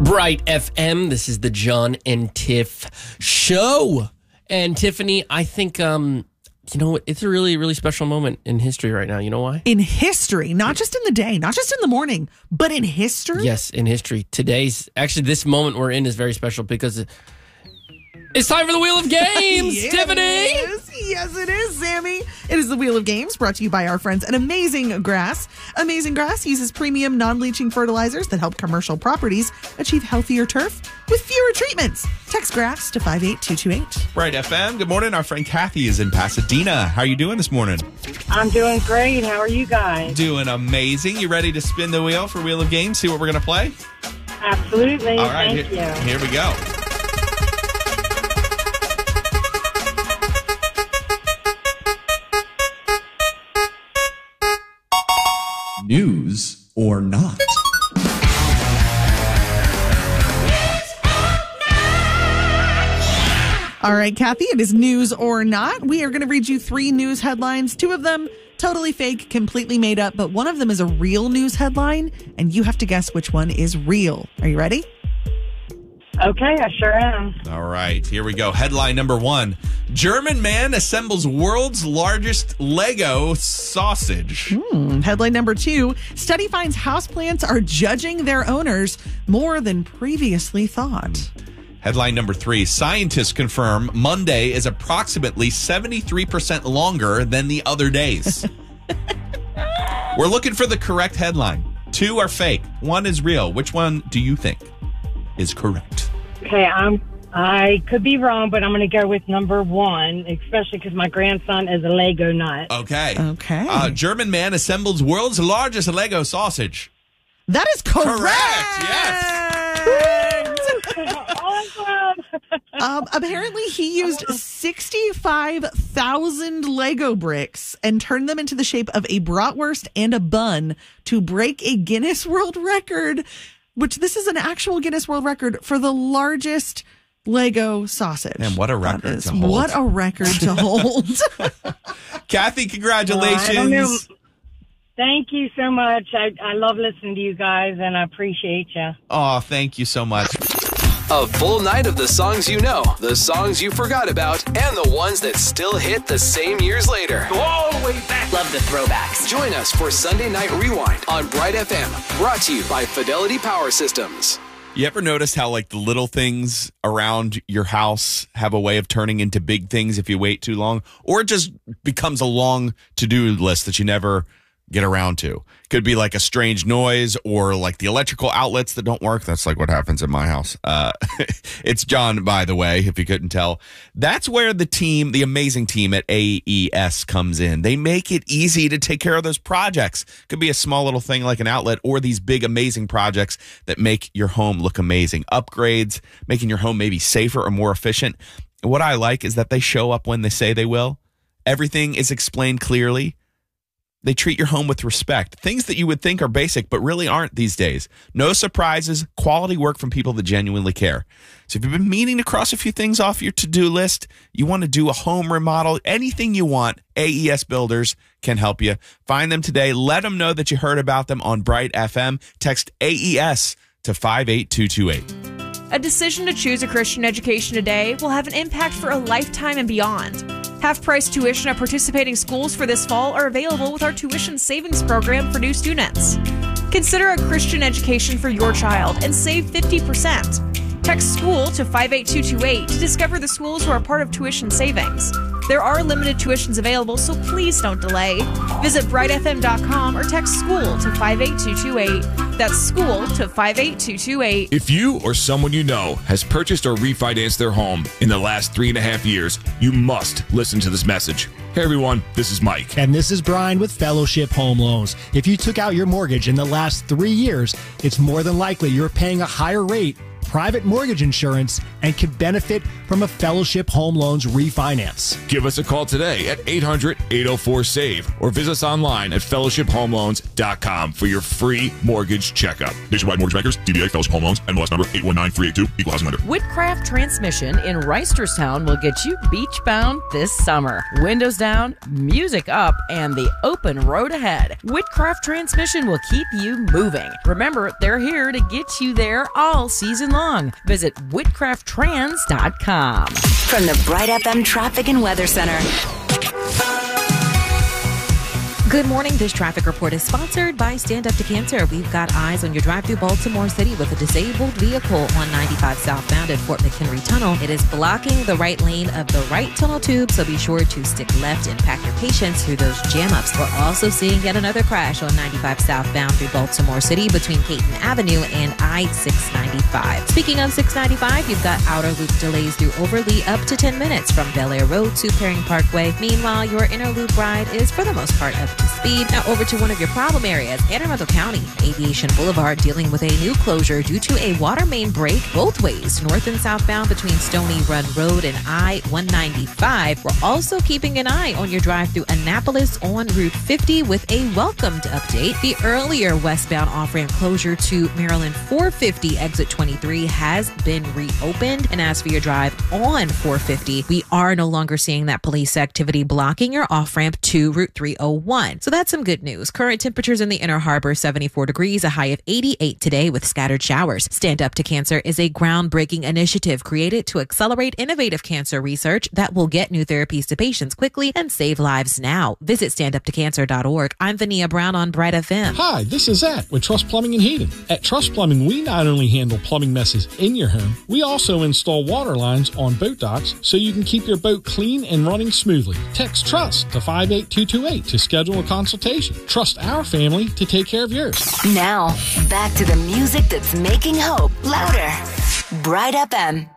Bright FM. This is the John and Tiff show. And Tiffany, I think, it's a really, really special moment in history right now. You know why? In history, not just in the day, not just in the morning, but in history? Yes, in history. This moment we're in is very special because it's time for the Wheel of Games, Yes, Tiffany! Yes, it is, Sammy. It is the Wheel of Games brought to you by our friends at Amazing Grass. Amazing Grass uses premium non-bleaching fertilizers that help commercial properties achieve healthier turf with fewer treatments. Text GRASS to 58228. Bright FM. Good morning. Our friend Kathy is in Pasadena. How are you doing this morning? I'm doing great. How are you guys? Doing amazing. You ready to spin the wheel for Wheel of Games? See what we're going to play? Absolutely. All right. Thank you. Here we go. News or not? All right, Kathy, it is news or not. We are going to read you 3 news headlines. 2 of them totally fake, completely made up, but one of them is a real news headline, and you have to guess which one is real. Are you ready? Okay, I sure am. All right. Here we go. Headline number 1. German man assembles world's largest Lego sausage. Headline number 2, study finds houseplants are judging their owners more than previously thought. Headline number 3. Scientists confirm Monday is approximately 73% longer than the other days. We're looking for the correct headline. 2 are fake. 1 is real. Which one do you think is correct? Okay, I could be wrong, but I'm going to go with number 1, especially because my grandson is a Lego nut. Okay. German man assembles world's largest Lego sausage. That is correct. Yes. Awesome. Apparently, he used 65,000 Lego bricks and turned them into the shape of a bratwurst and a bun to break a Guinness World Record, which this is an actual Guinness World Record for the largest Lego sausage. Man, what a record to hold. What a record to hold. Kathy, congratulations. I don't know. Thank you so much. I love listening to you guys, and I appreciate you. Oh, thank you so much. A full night of the songs you know, the songs you forgot about, and the ones that still hit the same years later. Go all the way back. Love the throwbacks. Join us for Sunday Night Rewind on Bright FM, brought to you by Fidelity Power Systems. You ever notice how the little things around your house have a way of turning into big things if you wait too long? Or it just becomes a long to-do list that you never get around to. Could be like a strange noise or like the electrical outlets that don't work. That's like what happens in my house. It's John, by the way, if you couldn't tell. That's where the amazing team at AES comes in. They make it easy to take care of those projects. Could be a small little thing like an outlet or these big, amazing projects that make your home look amazing. Upgrades, making your home maybe safer or more efficient. What I like is that they show up when they say they will. Everything is explained clearly. They treat your home with respect. Things that you would think are basic, but really aren't these days. No surprises, quality work from people that genuinely care. So if you've been meaning to cross a few things off your to-do list, you want to do a home remodel, anything you want, AES Builders can help you. Find them today. Let them know that you heard about them on Bright FM. Text AES to 58228. A decision to choose a Christian education today will have an impact for a lifetime and beyond. Half-price tuition at participating schools for this fall are available with our tuition savings program for new students. Consider a Christian education for your child and save 50%. Text SCHOOL to 58228 to discover the schools who are part of tuition savings. There are limited tuitions available, so please don't delay. Visit brightfm.com or text SCHOOL to 58228. That's SCHOOL to 58228. If you or someone you know has purchased or refinanced their home in the last 3.5 years, you must listen to this message. Hey everyone, this is Mike. And this is Brian with Fellowship Home Loans. If you took out your mortgage in the last 3 years, it's more than likely you're paying a higher rate private mortgage insurance and can benefit from a Fellowship Home Loans refinance. Give us a call today at 800-804-SAVE or visit us online at fellowshiphomeloans.com for your free mortgage checkup. Nationwide Mortgage Bankers, DBA Fellowship Home Loans, NMLS number 819382, Equal Housing Lender. Whitcraft Transmission in Reisterstown will get you beach-bound this summer. Windows down, music up, and the open road ahead. Whitcraft Transmission will keep you moving. Remember, they're here to get you there all season long. Visit whitcrafttrans.com. From the Bright FM Traffic and Weather Center. Good morning. This traffic report is sponsored by Stand Up to Cancer. We've got eyes on your drive through Baltimore City with a disabled vehicle on 95 southbound at Fort McHenry Tunnel. It is blocking the right lane of the right tunnel tube, so be sure to stick left and pack your patience through those jam-ups. We're also seeing yet another crash on 95 southbound through Baltimore City between Caton Avenue and I-695. Speaking of 695, you've got outer loop delays through Overly up to 10 minutes from Bel Air Road to Perring Parkway. Meanwhile, your inner loop ride is for the most part up to speed. Now over to one of your problem areas, Anne Arundel County. Aviation Boulevard dealing with a new closure due to a water main break both ways, north and southbound between Stony Run Road and I-195. We're also keeping an eye on your drive through Annapolis on Route 50 with a welcomed update. The earlier westbound off-ramp closure to Maryland 450 exit 23 has been reopened. And as for your drive on 450, we are no longer seeing that police activity blocking your off-ramp to Route 301. So that's some good news. Current temperatures in the Inner Harbor, 74 degrees, a high of 88 today with scattered showers. Stand Up to Cancer is a groundbreaking initiative created to accelerate innovative cancer research that will get new therapies to patients quickly and save lives now. Visit standuptocancer.org. I'm Vania Brown on Bright FM. Hi, this is Zach with Trust Plumbing and Heating. At Trust Plumbing, we not only handle plumbing messes in your home, we also install water lines on boat docks so you can keep your boat clean and running smoothly. Text TRUST to 58228 to schedule a consultation. Trust our family to take care of yours. Now, back to the music that's making hope louder. Bright FM.